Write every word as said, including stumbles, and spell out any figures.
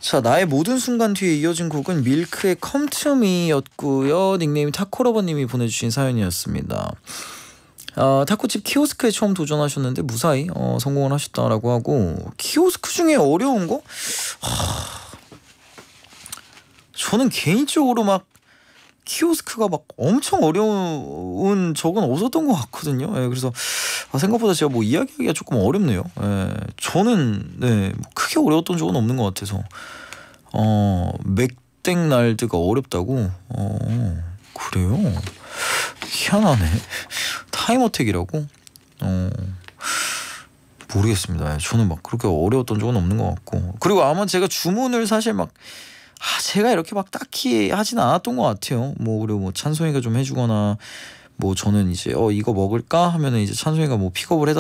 자, 나의 모든 순간 뒤에 이어진 곡은 밀크의 Come to Me였고요. 닉네임 타코러버님이 보내주신 사연이었습니다. 어, 타코집 키오스크에 처음 도전하셨는데 무사히 어, 성공을 하셨다라고 하고, 키오스크 중에 어려운 거? 하... 저는 개인적으로 막 키오스크가 막 엄청 어려운 적은 없었던 것 같거든요. 예, 그래서 아, 생각보다 제가 뭐 이야기하기가 조금 어렵네요. 예, 저는 네, 뭐 크게 어려웠던 적은 없는 것 같아서. 어, 맥땡날드가 어렵다고? 어, 그래요? 희한하네. 타임어택이라고? 어, 모르겠습니다. 저는 막 그렇게 어려웠던 적은 없는 것 같고, 그리고 아마 제가 주문을 사실 막 아, 제가 이렇게 막 딱히 하진 않았던 것 같아요. 뭐 그리고 뭐 찬송이가 좀 해주거나, 뭐 저는 이제 어 이거 먹을까 하면은 이제 찬송이가 뭐 픽업을 해다